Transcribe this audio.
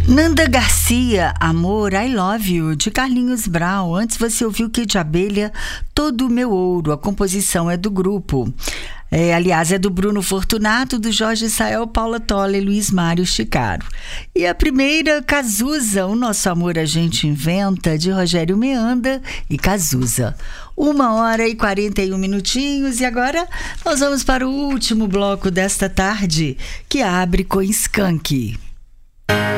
Nanda Garcia, Amor, I Love You, de Carlinhos Brown. Antes você ouviu Kid de Abelha, Todo o Meu Ouro. A composição é do grupo. Aliás, é do Bruno Fortunato, do Jorge Sael, Paula Toller e Luiz Mário Chicaro. E a primeira, Cazuza, O Nosso Amor a Gente Inventa, de Rogério Meanda e Cazuza. 1h41 e agora nós vamos para o último bloco desta tarde, que abre com Skank.